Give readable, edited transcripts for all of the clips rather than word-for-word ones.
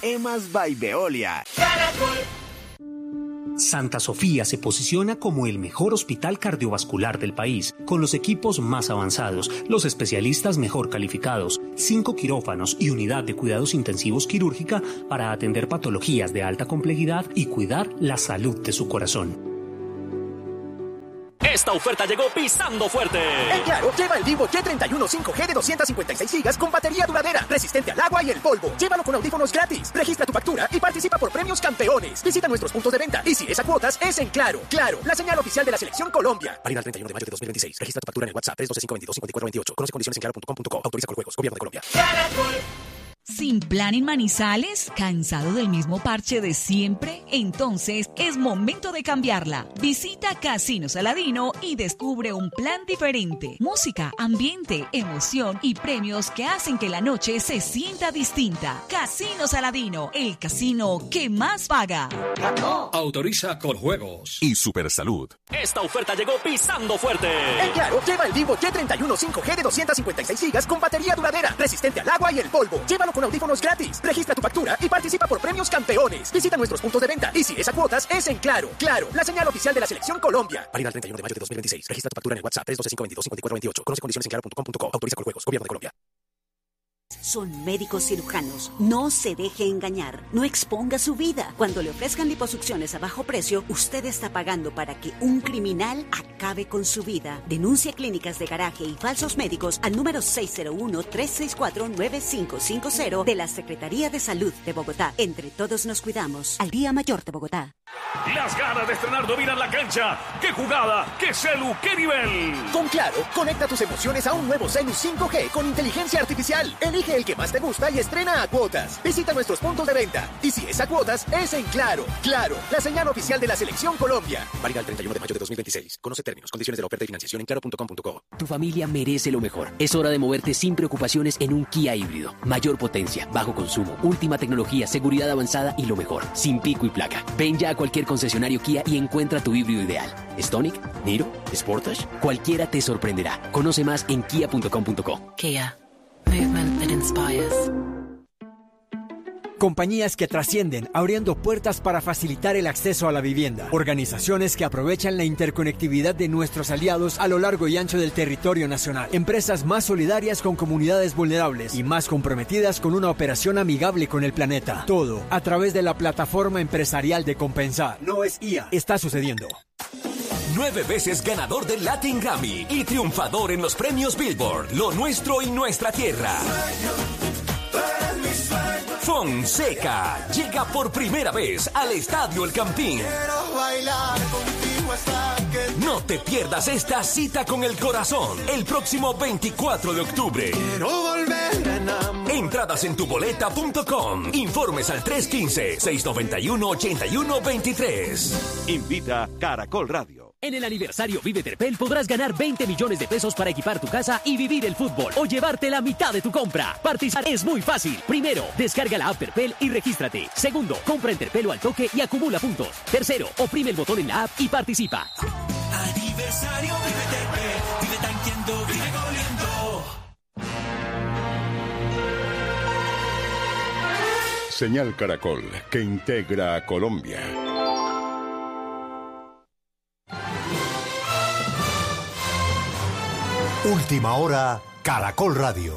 Emas by Veolia. Santa Sofía se posiciona como el mejor hospital cardiovascular del país, con los equipos más avanzados, los especialistas mejor calificados, 5 quirófanos y unidad de cuidados intensivos quirúrgica para atender patologías de alta complejidad y cuidar la salud de su corazón. Esta oferta llegó pisando fuerte. En Claro, lleva el Vivo Y31 5G de 256 GB con batería duradera, resistente al agua y el polvo. Llévalo con audífonos gratis. Registra tu factura y participa por premios campeones. Visita nuestros puntos de venta. Y si es a cuotas, es en Claro. Claro, la señal oficial de la Selección Colombia. Válida el 31 de mayo de 2026. Registra tu factura en el WhatsApp 312-522-5428. Conoce condiciones en claro.com.co. Autoriza Coljuegos. Gobierno de Colombia. ¿Sin plan en Manizales? ¿Cansado del mismo parche de siempre? Entonces es momento de cambiarla. Visita Casino Saladino y descubre un plan diferente. Música, ambiente, emoción y premios que hacen que la noche se sienta distinta. Casino Saladino, el casino que más paga. Autoriza Coljuegos y Supersalud. Esta oferta llegó pisando fuerte. En Claro, lleva el Vivo Y31 5G de 256 GB con batería duradera, resistente al agua y el polvo. Llévalo con audífonos gratis. Registra tu factura y participa por premios campeones. Visita nuestros puntos de venta. Y si es a cuotas, es en Claro. Claro, la señal oficial de la Selección Colombia. Válida el 31 de mayo de 2026. Registra tu factura en el WhatsApp 312-522-5428. Conoce condiciones en claro.com.co. Autoriza Coljuegos. Gobierno de Colombia. Son médicos cirujanos. No se deje engañar. No exponga su vida. Cuando le ofrezcan liposucciones a bajo precio, usted está pagando para que un criminal acabe con su vida. Denuncia clínicas de garaje y falsos médicos al número 601-364-9550 de la Secretaría de Salud de Bogotá. Entre todos nos cuidamos. Al Día Mayor de Bogotá. Las ganas de estrenar dominan la cancha. ¡Qué jugada! ¡Qué celu! ¡Qué nivel! Con Claro, conecta tus emociones a un nuevo celu 5G con inteligencia artificial. Elige el que más te gusta y estrena a cuotas. Visita nuestros puntos de venta. Y si es a cuotas, es en Claro. Claro, la señal oficial de la Selección Colombia. Válida el 31 de mayo de 2026. Conoce términos, condiciones de la oferta y financiación en claro.com.co. Tu familia merece lo mejor. Es hora de moverte sin preocupaciones en un Kia híbrido. Mayor potencia, bajo consumo, última tecnología, seguridad avanzada y lo mejor, sin pico y placa. Ven ya a cualquier concesionario Kia y encuentra tu híbrido ideal. Stonic, Niro, Sportage, cualquiera te sorprenderá. Conoce más en kia.com.co. Kia. Movement that inspires. Compañías que trascienden, abriendo puertas para facilitar el acceso a la vivienda. Organizaciones que aprovechan la interconectividad de nuestros aliados a lo largo y ancho del territorio nacional. Empresas más solidarias con comunidades vulnerables y más comprometidas con una operación amigable con el planeta. Todo a través de la plataforma empresarial de Compensar. No es IA. Está sucediendo. 9 veces ganador del Latin Grammy y triunfador en los premios Billboard, Lo Nuestro y Nuestra Tierra. Fonseca llega por primera vez al Estadio El Campín. No te pierdas esta cita con el corazón el próximo 24 de octubre. Entradas en tuboleta.com. Informes al 315-691-8123. Invita Caracol Radio. En el aniversario Vive Terpel podrás ganar 20 millones de pesos para equipar tu casa y vivir el fútbol o llevarte la mitad de tu compra. Participar es muy fácil. Primero, descarga la app Terpel y regístrate. Segundo, compra en Terpel o al toque y acumula puntos. Tercero, oprime el botón en la app y participa. Aniversario Vive Terpel. Vive tanqueando, vive goleando. Señal Caracol, que integra a Colombia. Última hora, Caracol Radio.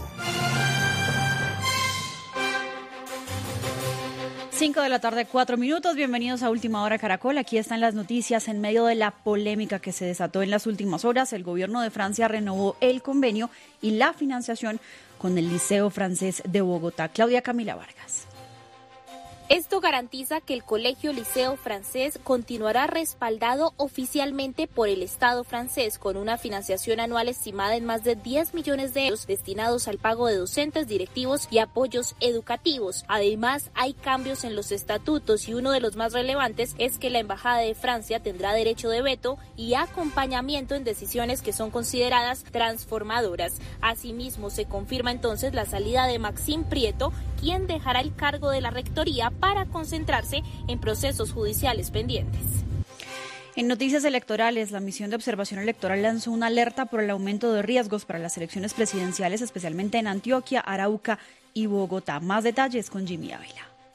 5 de la tarde, 4 minutos. Bienvenidos a Última Hora Caracol. Aquí están las noticias. En medio de la polémica que se desató en las últimas horas, el gobierno de Francia renovó el convenio y la financiación con el Liceo Francés de Bogotá. Claudia Camila Vargas. Esto garantiza que el Colegio Liceo Francés continuará respaldado oficialmente por el Estado francés con una financiación anual estimada en más de 10 millones de euros destinados al pago de docentes, directivos y apoyos educativos. Además, hay cambios en los estatutos y uno de los más relevantes es que la Embajada de Francia tendrá derecho de veto y acompañamiento en decisiones que son consideradas transformadoras. Asimismo, se confirma entonces la salida de Maxime Prieto, quien dejará el cargo de la rectoría para concentrarse en procesos judiciales pendientes. En noticias electorales, la misión de observación electoral lanzó una alerta por el aumento de riesgos para las elecciones presidenciales, especialmente en Antioquia, Arauca y Bogotá. Más detalles con Jimmy Ávila.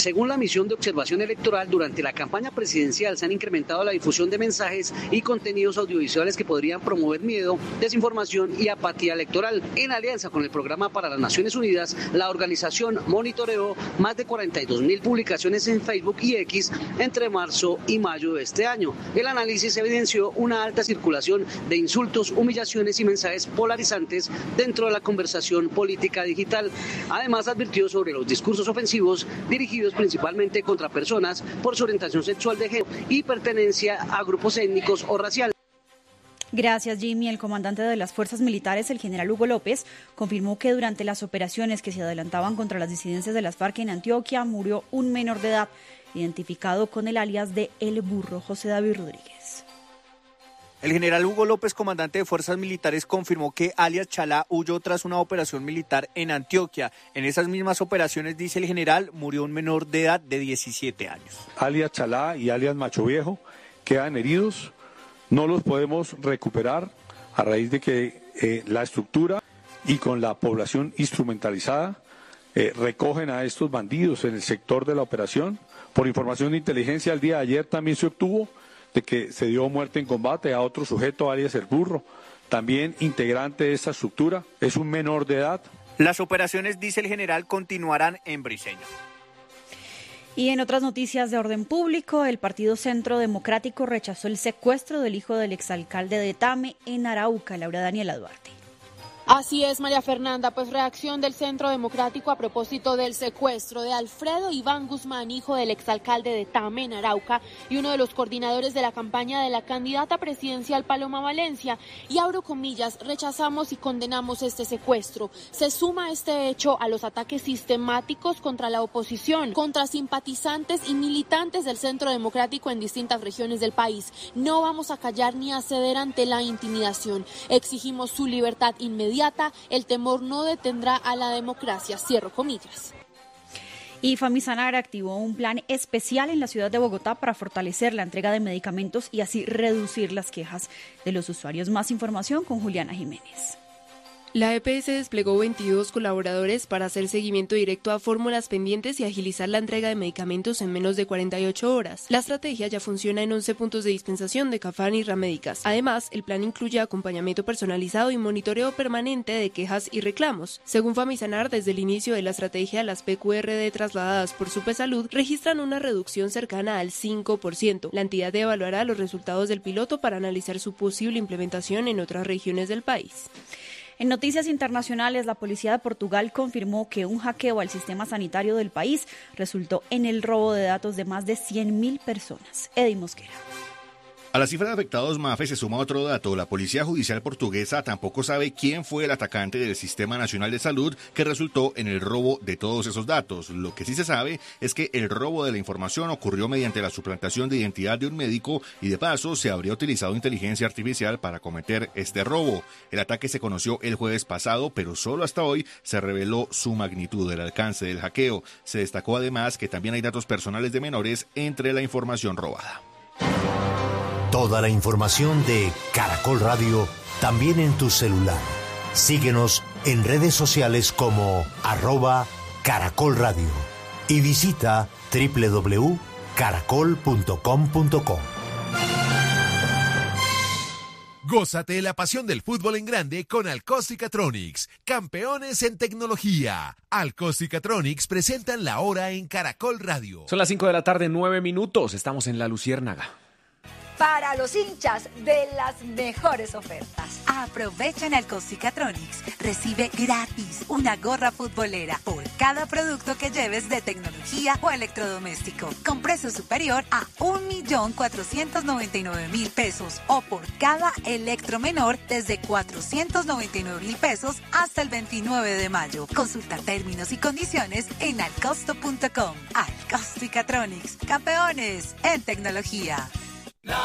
Según la misión de observación electoral, durante la campaña presidencial se han incrementado la difusión de mensajes y contenidos audiovisuales que podrían promover miedo, desinformación y apatía electoral. En alianza con el Programa para las Naciones Unidas, la organización monitoreó más de 42.000 publicaciones en Facebook y X entre marzo y mayo de este año. El análisis evidenció una alta circulación de insultos, humillaciones y mensajes polarizantes dentro de la conversación política digital. Además, advirtió sobre los discursos ofensivos dirigidos principalmente contra personas por su orientación sexual de género y pertenencia a grupos étnicos o raciales. Gracias, Jimmy. El comandante de las fuerzas militares, el general Hugo López, confirmó que durante las operaciones que se adelantaban contra las disidencias de las FARC en Antioquia murió un menor de edad, identificado con el alias de El Burro. José David Rodríguez. El general Hugo López, comandante de fuerzas militares, confirmó que alias Chalá huyó tras una operación militar en Antioquia. En esas mismas operaciones, dice el general, murió un menor de edad de 17 años. Alias Chalá y alias Macho Viejo quedan heridos. No los podemos recuperar a raíz de que la estructura y con la población instrumentalizada recogen a estos bandidos en el sector de la operación. Por información de inteligencia, el día de ayer también se obtuvo de que se dio muerte en combate a otro sujeto, alias El Burro, también integrante de esta estructura, es un menor de edad. Las operaciones, dice el general, continuarán en Briceño. Y en otras noticias de orden público, el Partido Centro Democrático rechazó el secuestro del hijo del exalcalde de Tame en Arauca, Laura Daniela Duarte. Así es, María Fernanda, pues reacción del Centro Democrático a propósito del secuestro de Alfredo Iván Guzmán, hijo del exalcalde de Tame en Arauca y uno de los coordinadores de la campaña de la candidata presidencial Paloma Valencia. Y abro comillas, rechazamos y condenamos este secuestro. Se suma este hecho a los ataques sistemáticos contra la oposición, contra simpatizantes y militantes del Centro Democrático en distintas regiones del país. No vamos a callar ni a ceder ante la intimidación. Exigimos su libertad inmediata. El temor no detendrá a la democracia, cierro comillas. Y Famisanar activó un plan especial en la ciudad de Bogotá para fortalecer la entrega de medicamentos y así reducir las quejas de los usuarios. Más información con Juliana Jiménez. La EPS desplegó 22 colaboradores para hacer seguimiento directo a fórmulas pendientes y agilizar la entrega de medicamentos en menos de 48 horas. La estrategia ya funciona en 11 puntos de dispensación de Cafán y Ramédicas. Además, el plan incluye acompañamiento personalizado y monitoreo permanente de quejas y reclamos. Según Famisanar, desde el inicio de la estrategia, las PQRD trasladadas por Supesalud registran una reducción cercana al 5%. La entidad evaluará los resultados del piloto para analizar su posible implementación en otras regiones del país. En noticias internacionales, la policía de Portugal confirmó que un hackeo al sistema sanitario del país resultó en el robo de datos de más de 100.000 personas. Eddie Mosquera. A la cifra de afectados, Mafe, se suma otro dato. La Policía Judicial portuguesa tampoco sabe quién fue el atacante del Sistema Nacional de Salud que resultó en el robo de todos esos datos. Lo que sí se sabe es que el robo de la información ocurrió mediante la suplantación de identidad de un médico y de paso se habría utilizado inteligencia artificial para cometer este robo. El ataque se conoció el jueves pasado, pero solo hasta hoy se reveló su magnitud, el alcance del hackeo. Se destacó además que también hay datos personales de menores entre la información robada. Toda la información de Caracol Radio también en tu celular. Síguenos en redes sociales como @Caracol Radio y visita www.caracol.com.co. Gózate la pasión del fútbol en grande con Alcosta y Catronics, campeones en tecnología. Alcosta y Catronics presentan la hora en Caracol Radio. Son las 5 de la tarde, 9 minutos. Estamos en La Luciérnaga. Para los hinchas de las mejores ofertas. Aprovecha en Alcosta y Catronics. Recibe gratis una gorra futbolera por cada producto que lleves de tecnología o electrodoméstico, con precio superior a 1.499.000 pesos o por cada electro menor desde 499.000 pesos hasta el 29 de mayo. Consulta términos y condiciones en alcosto.com. Alcosta y Catronics, campeones en tecnología.